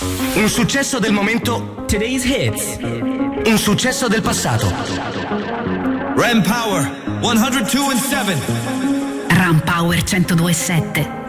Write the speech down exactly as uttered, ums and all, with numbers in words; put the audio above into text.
Un successo del momento. Today's hits. Un successo del passato. Ram Power centodue e sette. Ram Power centodue e sette.